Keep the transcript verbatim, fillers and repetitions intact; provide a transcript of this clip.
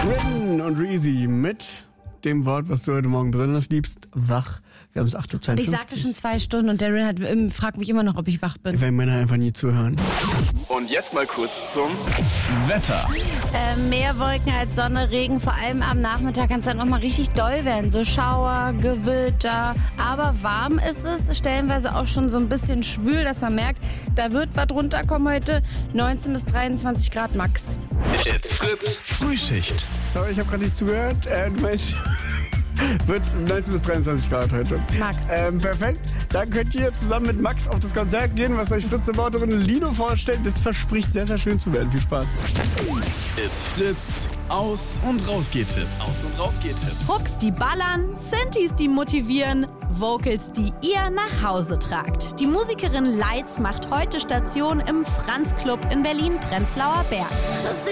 Rin und Reezy mit dem Wort, was du heute Morgen besonders liebst, wach. Wir haben es acht Uhr zweiundfünfzig. Ich sagte schon zwei Stunden und der Rin hat, ähm, fragt mich immer noch, ob ich wach bin. Weil Männer einfach nie zuhören. Und jetzt mal kurz zum Wetter. Äh, mehr Wolken als Sonne, Regen, vor allem am Nachmittag kann es dann nochmal richtig doll werden. So Schauer, Gewitter, aber warm ist es, stellenweise auch schon so ein bisschen schwül, dass man merkt, da wird was runterkommen heute. neunzehn bis dreiundzwanzig Grad max. It's Fritz Frühschicht. Sorry, ich habe gerade nicht zugehört. Äh, du meinst, wird neunzehn bis dreiundzwanzig Grad heute. Max. Ähm, perfekt. Dann könnt ihr zusammen mit Max auf das Konzert gehen, was euch Fritz-Reporterin Lino vorstellt. Das verspricht sehr, sehr schön zu werden. Viel Spaß. It's Fritz. Aus- und Rausgeht-Tipps. Aus- und Rausgeht-Tipps. Hooks, die ballern, Synthes, die motivieren, Vocals, die ihr nach Hause tragt. Die Musikerin Lights macht heute Station im Franz Club in Berlin-Prenzlauer Berg.